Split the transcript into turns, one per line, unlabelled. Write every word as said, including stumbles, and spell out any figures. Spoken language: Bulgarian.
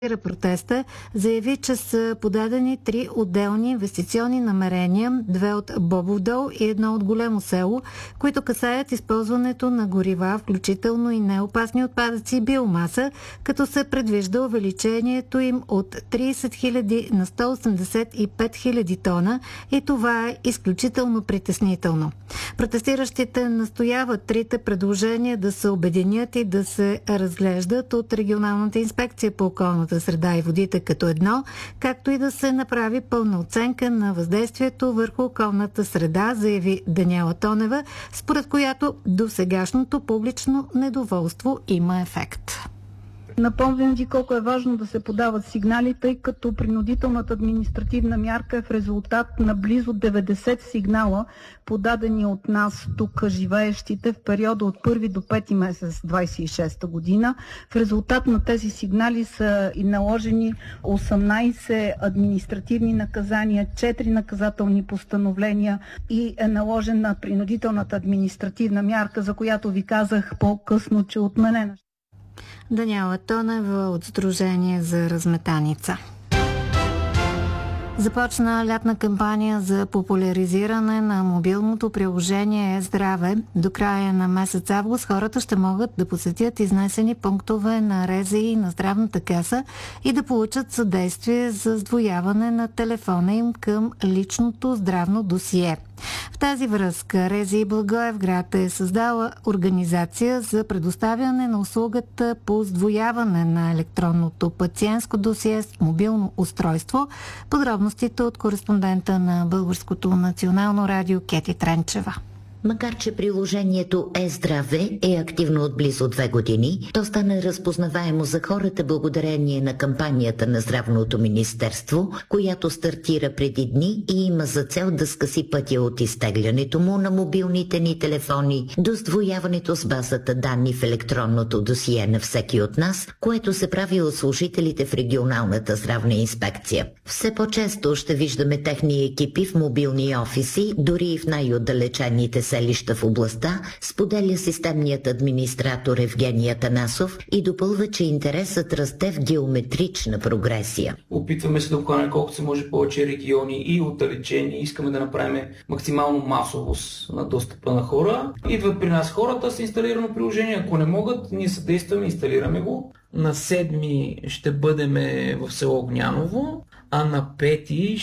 протеста, заяви, че са подадени три отделни инвестиционни намерения, две от Бобов дол и едно от Големо село, които касаят използването на горива, включително и неопасни отпадъци и биомаса, като се предвижда увеличението им от трийсет хиляди на сто осемдесет и пет хиляди тона и това е изключително притеснително. Протестиращите настояват трите предложения да се обединят и да се разглеждат от Регионалната инспекция по околната среда и водите като едно, както и да се направи пълна оценка на въздействието върху околната среда, заяви Даниела Тонева, според която досегашното публично недоволство има ефект.
Напомням ви колко е важно да се подават сигнали, тъй като принудителната административна мярка е в резултат на близо деветдесет сигнала, подадени от нас тук живеещите в периода от първи до пети месец двадесет и шеста година. В резултат на тези сигнали са и наложени осемнадесет административни наказания, четири наказателни постановления и е наложена принудителната административна мярка, за която ви казах по-късно, че е отменена.
Даниела Тонева от Сдружение за разметаница. Започна лятна кампания за популяризиране на мобилното приложение Е-здраве. До края на месец август хората ще могат да посетят изнесени пунктове на РЗИ и на здравната каса и да получат съдействие за сдвояване на телефона им към личното здравно досие. В тази връзка РЗИ Благоевград е създала организация за предоставяне на услугата по сдвояване на електронното пациентско досие с мобилно устройство. Подробностите от кореспондента на Българското национално радио Кети Тренчева.
Макар че приложението Е-здраве е активно от близо две години, то стана разпознаваемо за хората благодарение на кампанията на Здравното министерство, която стартира преди дни и има за цел да скъси пътя от изтеглянето му на мобилните ни телефони до сдвояването с базата данни в електронното досие на всеки от нас, което се прави от служителите в регионалната здравна инспекция. Все по-често ще виждаме техни екипи в мобилни офиси, дори и в най-отдалечените селища в областта, споделя системният администратор Евгения Танасов и допълва, че интересът расте в геометрична прогресия.
Опитваме се да обхванем колкото се може повече региони и отдалечени. Искаме да направим максимално масовост на достъпа на хора. Идват при нас хората с инсталирано приложение. Ако не могат, ние съдействаме, инсталираме го. На седми ще бъдем в село Огняново, а на пети